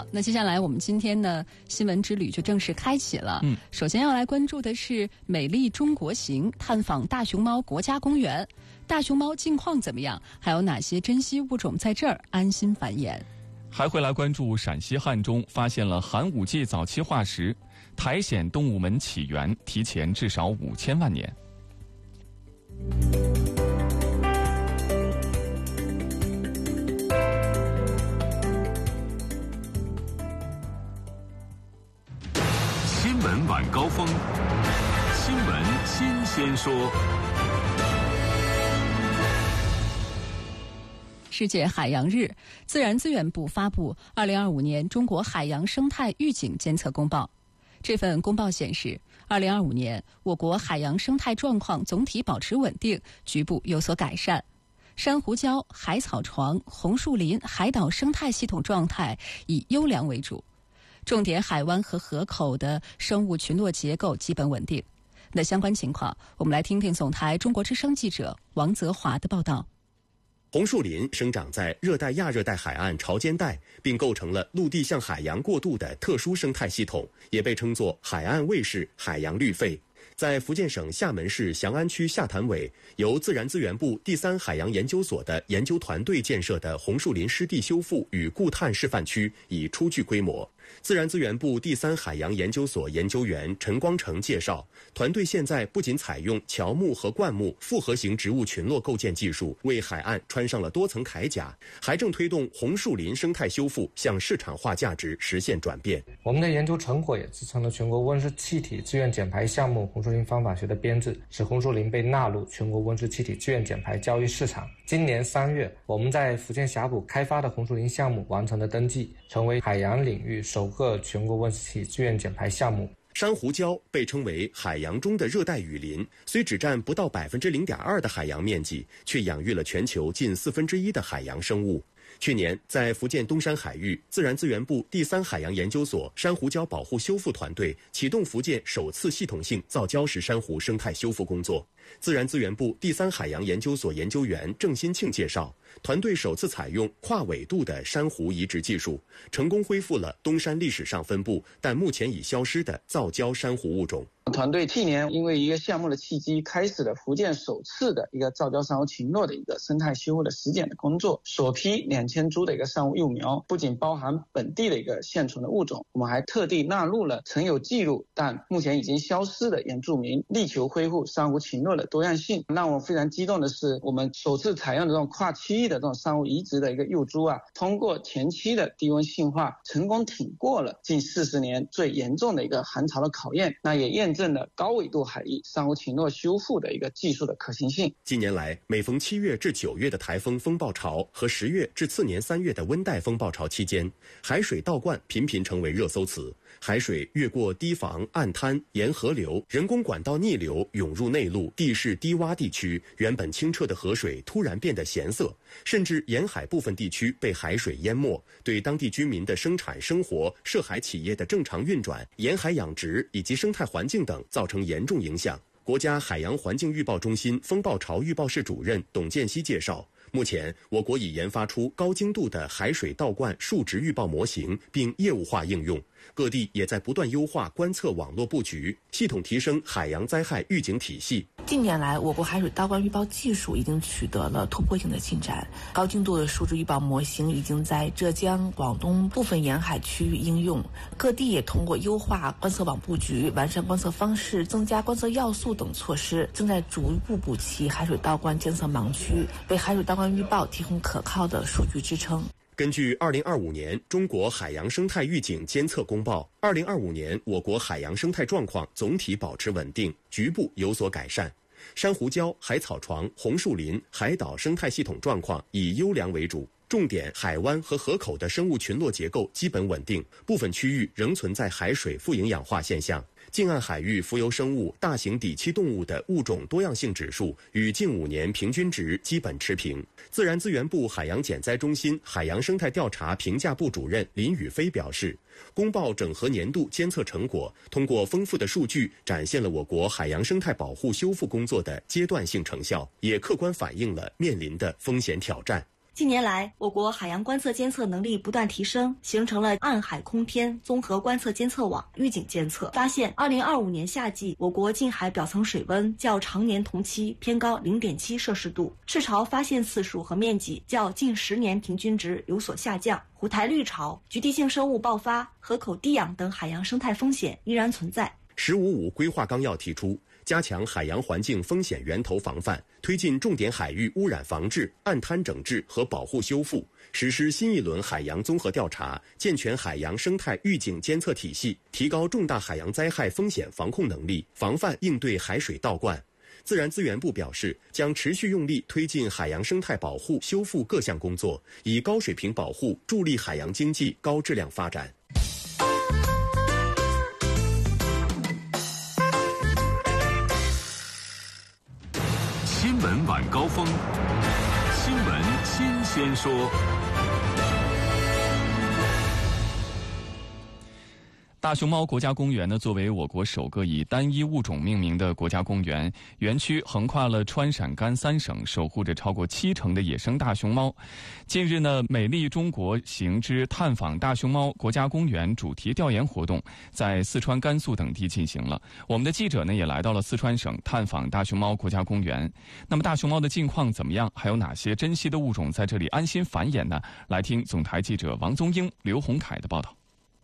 那接下来我们今天呢新闻之旅就正式开启了。首先要来关注的是美丽中国行，探访大熊猫国家公园。大熊猫近况怎么样？还有哪些珍稀物种在这儿安心繁衍？ 还会来关注陕西汉中发现了寒武纪早期化石，苔藓动物门起源提前至少5000万年。 新闻晚高峰，新闻新鲜说。 世界海洋日，自然资源部发布2025年中国海洋生态预警监测公报。这份公报显示，2025年我国海洋生态状况总体保持稳定，局部有所改善。珊瑚礁、海草床、红树林、海岛生态系统状态以优良为主，重点海湾和河口的生物群落结构基本稳定。那相关情况，我们来听听总台中国之声记者王泽华的报道。 红树林生长在热带亚热带海岸潮间带，并构成了陆地向海洋过渡的特殊生态系统，也被称作海岸卫士、海洋绿肺。在福建省厦门市翔安区下潭尾，由自然资源部第3海洋研究所的研究团队建设的红树林湿地修复与固碳示范区已初具规模。自然资源部第3海洋研究所研究员陈光成介绍，团队现在不仅采用乔木和灌木复合型植物群落构建技术，为海岸穿上了多层铠甲，还正推动红树林生态修复向市场化价值实现转变。 我们的研究成果也支撑了全国温室气体自愿减排项目红树林方法学的编制，使红树林被纳入全国温室气体自愿减排交易市场。今年3月，我们在福建霞浦开发的红树林项目完成了登记，成为海洋领域首个全国温室气体自愿减排项目。 珊瑚礁被称为海洋中的热带雨林，虽只占不到0.2%的海洋面积，却养育了全球近1/4的海洋生物。去年，在福建东山海域，自然资源部第3海洋研究所珊瑚礁保护修复团队启动福建首次系统性造礁石珊瑚生态修复工作。自然资源部第3海洋研究所研究员郑新庆介绍，团队首次采用跨纬度的珊瑚移植技术，成功恢复了东山历史上分布但目前已消失的造礁珊瑚物种。 团队去年因为一个项目的契机，开始了福建首次的一个造礁珊瑚群落的一个生态修复的实践的工作。首批2000株的一个珊瑚幼苗，不仅包含本地的一个现存的物种，我们还特地纳入了曾有记录但目前已经消失的原住民，力求恢复珊瑚群落的多样性。让我非常激动的是，我们首次采用的这种跨区域的这种珊瑚移植的一个幼株通过前期的低温性化，成功挺过了近40年最严重的一个寒潮的考验，那也验证了高纬度海域珊瑚群落修复的一个技术的可行性。 近年来，每逢7月至9月的台风风暴潮和10月至次年3月的温带风暴潮期间，海水倒灌频频成为热搜词。海水越过堤防、岸滩、沿河流、人工管道逆流涌入内陆地势低洼地区，原本清澈的河水突然变得咸涩，甚至沿海部分地区被海水淹没，对当地居民的生产生活、涉海企业的正常运转、沿海养殖以及生态环境等造成严重影响。国家海洋环境预报中心风暴潮预报室主任董建熙介绍，目前我国已研发出高精度的海水倒灌数值预报模型，并业务化应用。各地也在不断优化观测网络布局，系统提升海洋灾害预警体系。 近年来，我国海水倒灌预报技术已经取得了突破性的进展，高精度的数值预报模型已经在浙江、广东部分沿海区域应用。各地也通过优化观测网布局、完善观测方式、增加观测要素等措施，正在逐步补齐海水倒灌监测盲区，为海水倒灌预报提供可靠的数据支撑。 根据2025年中国海洋生态预警监测公报，2025年我国海洋生态状况总体保持稳定，局部有所改善。珊瑚礁、海草床、红树林、海岛生态系统状况以优良为主，重点海湾和河口的生物群落结构基本稳定，部分区域仍存在海水富营养化现象。近岸海域浮游生物、大型底栖动物的物种多样性指数与近5年平均值基本持平。自然资源部海洋减灾中心海洋生态调查评价部主任林宇飞表示，公报整合年度监测成果通过丰富的数据展现了我国海洋生态保护修复工作的阶段性成效，也客观反映了面临的风险挑战。 近年来，我国海洋观测监测能力不断提升，形成了岸海空天综合观测监测网，预警监测发现，2025年夏季我国近海表层水温较常年同期偏高0.7摄氏度，赤潮发现次数和面积较近10年平均值有所下降，虎台绿潮、局地性生物爆发、河口低氧等海洋生态风险依然存在。 “15+5”规划纲要提出，加强海洋环境风险源头防范，推进重点海域污染防治、岸滩整治和保护修复，实施新一轮海洋综合调查，健全海洋生态预警监测体系，提高重大海洋灾害风险防控能力，防范应对海水倒灌。自然资源部表示，将持续用力推进海洋生态保护修复各项工作，以高水平保护助力海洋经济高质量发展。 新闻晚高峰，新闻新鲜说。 大熊猫国家公园呢，作为我国首个以单一物种命名的国家公园，园区横跨了川陕甘3省，守护着超过70%的野生大熊猫。近日呢，美丽中国行之探访大熊猫国家公园主题调研活动在四川、甘肃等地进行了。我们的记者呢，也来到了四川省探访大熊猫国家公园。那么大熊猫的近况怎么样？还有哪些珍稀的物种在这里安心繁衍呢？来听总台记者王宗英、刘洪凯的报道。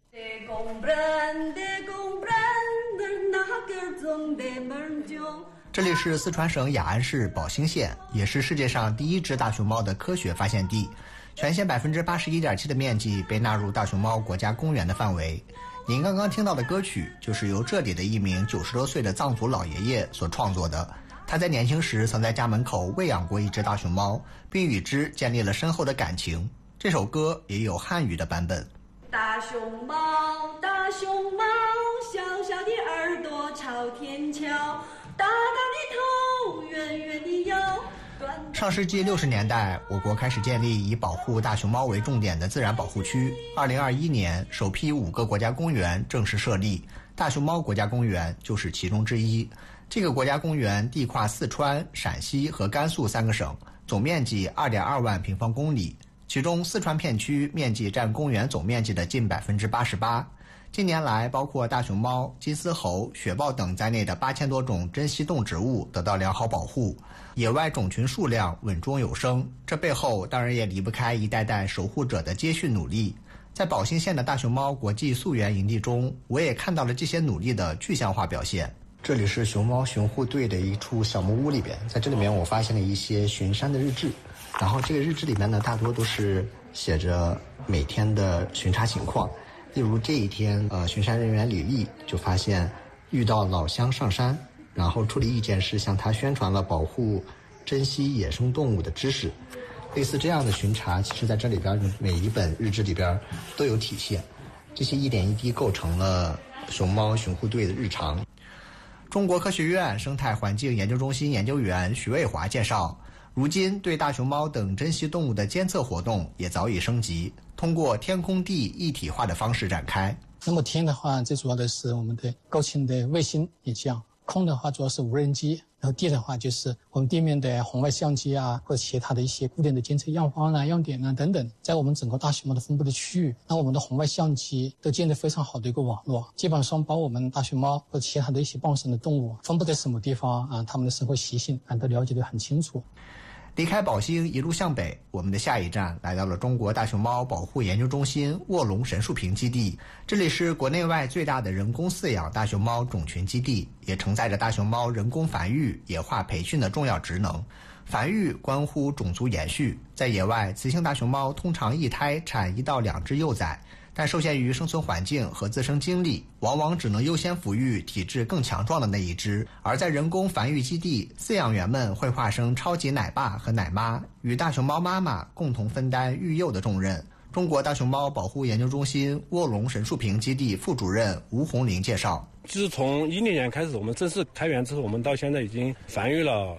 这里是四川省雅安市保兴县，也是世界上第一只大熊猫的科学发现地。全县81.7%的面积被纳入大熊猫国家公园的范围。您刚刚听到的歌曲就是由这里的一名90多岁的藏族老爷爷所创作的。他在年轻时曾在家门口喂养过一只大熊猫，并与之建立了深厚的感情。这首歌也有汉语的版本。 大熊猫，大熊猫，小小的耳朵朝天瞧，大大的头，圆圆的腰。 上世纪60年代，我国开始建立以保护大熊猫为重点的自然保护区。2021年，首批5个国家公园正式设立，大熊猫国家公园就是其中之一。这个国家公园地跨四川、陕西和甘肃3个省，总面积2.2万平方公里。其中四川片区面积占公园总面积的近88%。近年来，包括大熊猫、金丝猴、雪豹等在内的8000多种珍稀动植物得到良好保护，野外种群数量稳中有升。这背后当然也离不开一代代守护者的接续努力。在保兴县的大熊猫国际溯源营地中，我也看到了这些努力的具象化表现。这里是熊猫巡护队的一处小木屋里边，在这里面我发现了一些巡山的日志。然后这个日志里面呢，大多都是写着每天的巡查情况。例如这一天，巡山人员李丽就发现遇到老乡上山，然后处理意见是向他宣传了保护珍稀野生动物的知识。类似这样的巡查，其实在这里边每一本日志里边都有体现。这些一点一滴构成了熊猫巡护队的日常。中国科学院生态环境研究中心研究员徐卫华介绍，如今对大熊猫等珍稀动物的监测活动也早已升级，通过天空地一体化的方式展开。 那么天的话，最主要的是我们的高清的卫星影像，空的话主要是无人机，然后地的话就是我们地面的红外相机啊，或者其他的一些固定的监测样方啊、样点啊等等。在我们整个大熊猫的分布的区域，那我们的红外相机都建立非常好的一个网络，基本上把我们大熊猫或者其他的一些傍生的动物分布在什么地方啊，它们的生活习性都了解得很清楚。 离开保兴一路向北，我们的下一站来到了中国大熊猫保护研究中心卧龙神树坪基地。这里是国内外最大的人工饲养大熊猫种群基地，也承载着大熊猫人工繁育、野化培训的重要职能。繁育关乎种族延续，在野外，雌性大熊猫通常一胎产1到2只幼崽，但受限于生存环境和自身经历，往往只能优先抚育体质更强壮的那一只。而在人工繁育基地，饲养员们会化身超级奶爸和奶妈，与大熊猫妈妈共同分担育幼的重任。中国大熊猫保护研究中心卧龙神树坪基地副主任吴红林介绍， 自从2010年开始，我们正式开园之后，我们到现在已经繁育了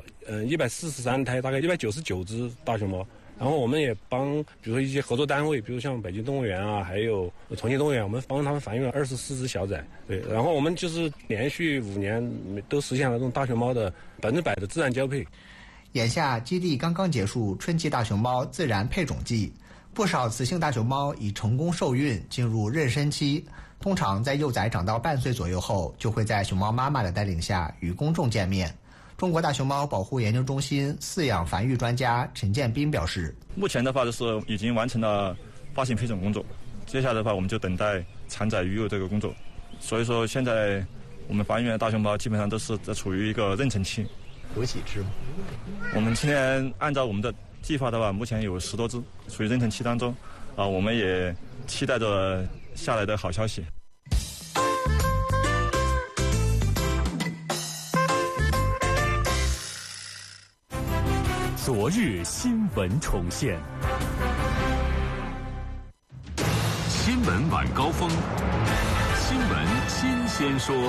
143胎，大概199只大熊猫。然后我们也帮，比如说一些合作单位，比如像北京动物园啊，还有重庆动物园，我们帮他们繁育了24只小崽。对，然后我们就是连续5年都实现了这种大熊猫的100%的自然交配。 眼下基地刚刚结束春季大熊猫自然配种季，不少雌性大熊猫已成功受孕进入妊娠期，通常在幼崽长到半岁左右后，就会在熊猫妈妈的带领下与公众见面。中国大熊猫保护研究中心饲养繁育专家陈建斌表示， 目前的话就是已经完成了发行配种工作，接下来的话我们就等待产崽育幼这个工作。所以说现在我们繁育的大熊猫基本上都是在处于一个妊娠期。 有几只吗？ 我们今年按照我们的计划的话，目前有10多只处于妊娠期当中，我们也期待着下来的好消息。 昨日新闻重现，新闻晚高峰，新闻新鲜说。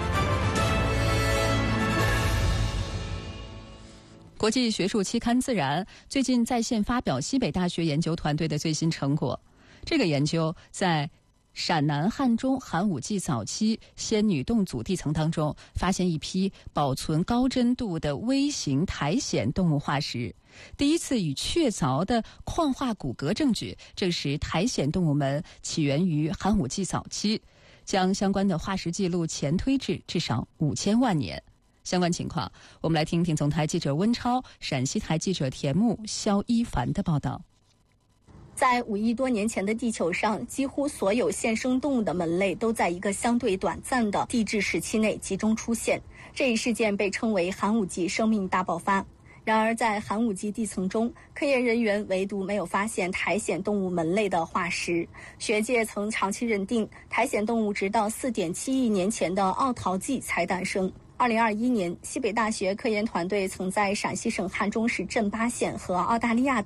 国际学术期刊《自然》最近在线发表西北大学研究团队的最新成果。这个研究在陕南汉中寒武纪早期仙女洞组地层当中，发现一批保存高真度的微型苔藓动物化石。第一次与确凿的矿化骨骼证据证实苔藓动物们起源于寒武纪早期，将相关的化石记录前推至少5000万年。相关情况，我们来听听总台记者温超、陕西台记者田木、肖一凡的报道。 在5亿多年前的地球上，几乎所有现生动物的门类都在一个相对短暂的地质时期内集中出现。这一事件被称为寒武纪生命大爆发。然而，在寒武纪地层中，科研人员唯独没有发现苔藓动物门类的化石。学界曾长期认定，苔藓动物直到4.7亿年前的奥陶纪才诞生。2021年，西北大学科研团队曾在陕西省汉中市镇巴县和澳大利亚